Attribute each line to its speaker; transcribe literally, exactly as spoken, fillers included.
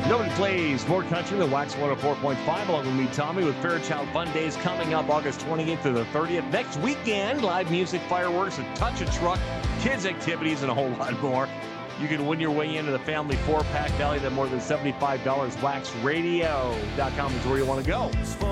Speaker 1: Nobody plays more country than Wax one oh four point five, along with me, Tommy, with Fairchild Fun Days coming up August twenty-eighth to the thirtieth. Next weekend, live music, fireworks, a touch of truck, kids' activities, and a whole lot more. You can win your way into the family four-pack valued at more than seventy-five dollars. wax radio dot com is where you want to go.